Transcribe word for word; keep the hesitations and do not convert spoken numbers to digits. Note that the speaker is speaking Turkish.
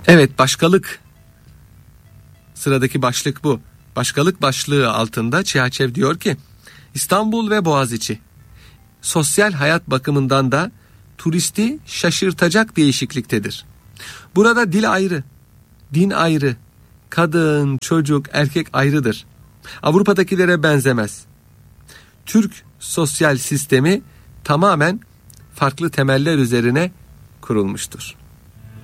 Evet, başkalık. Sıradaki başlık bu. Başkalık başlığı altında Çihaçev diyor ki, İstanbul ve Boğaziçi sosyal hayat bakımından da turisti şaşırtacak değişikliktedir. Burada dil ayrı, din ayrı, kadın, çocuk, erkek ayrıdır. Avrupa'dakilere benzemez. Türk sosyal sistemi tamamen farklı temeller üzerine kurulmuştur.